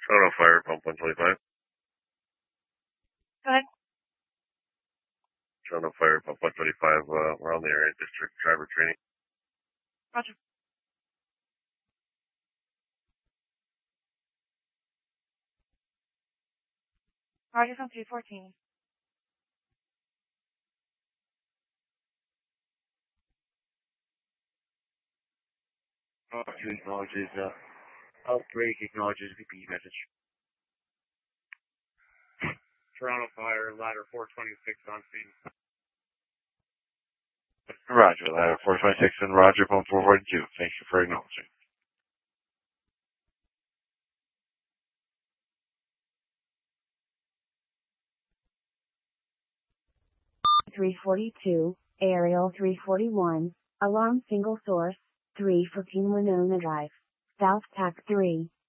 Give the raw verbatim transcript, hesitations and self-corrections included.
Toronto Fire, pump one twenty-five. Go ahead. Toronto Fire, pump one twenty-five, uh, we're on the area district driver training. Roger. Roger from three fourteen. Oh, two acknowledges, uh, outbreak acknowledges V P message. Toronto Fire, ladder four twenty-six on scene. Roger, ladder four twenty-six and Roger, phone four forty-two. Thank you for acknowledging. three forty-two, aerial three forty-one, alarm single source, three fourteen Winona Drive, South Tac three.